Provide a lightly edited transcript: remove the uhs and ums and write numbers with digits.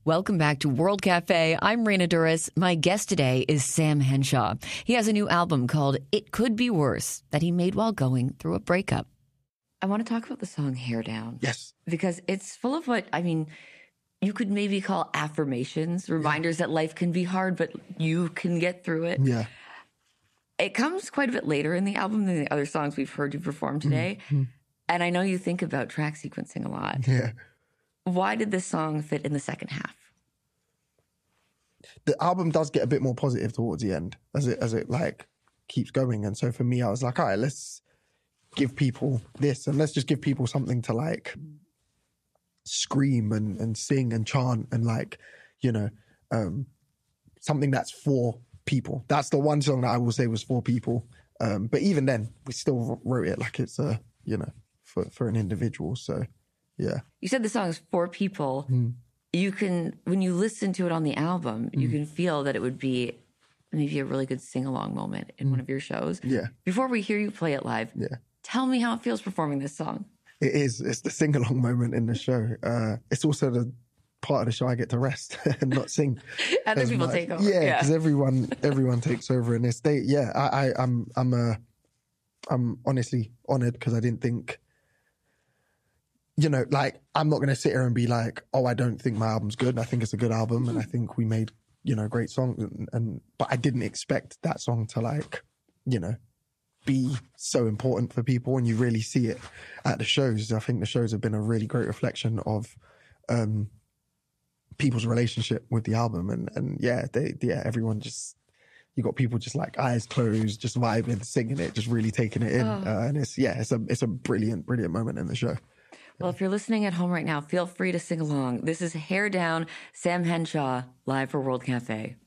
Welcome back to World Cafe. I'm Raina Duras. My guest today is Sam Henshaw. He has a new album called It Could Be Worse that he made while going through a breakup. I want to talk about the song Hair Down. Yes. Because it's full of you could maybe call affirmations, reminders that life can be hard, but you can get through it. Yeah. It comes quite a bit later in the album than the other songs we've heard you perform today. Mm-hmm. And I know you think about track sequencing a lot. Yeah. Why did this song fit in the second half? The album does get a bit more positive towards the end as it like keeps going. And so for me, I was like, all right, let's give people this and let's just give people something to like scream and sing and chant and like, something that's for people. That's the one song that I will say was for people. But even then, we still wrote it like it's for an individual. So yeah. You said the song is for people. You can, when you listen to it on the album, you can feel that it would be maybe a really good sing-along moment in one of your shows. Yeah. Before we hear you play it live, tell me how it feels performing this song. It is. It's the sing-along moment in the show. It's also the part of the show I get to rest and not sing. Other people take over. Yeah, because everyone takes over in this. I'm honestly honored because I didn't think, I'm not going to sit here and be like, oh, I don't think my album's good. I think it's a good album and I think we made, great songs. But I didn't expect that song to be so important for people, and you really see it at the shows. I think the shows have been a really great reflection of people's relationship with the album. And everyone just, you got people just like eyes closed, just vibing, singing it, just really taking it in. And it's a brilliant moment in the show. Well, if you're listening at home right now, feel free to sing along. This is Hair Down, Sam Henshaw, live for World Cafe.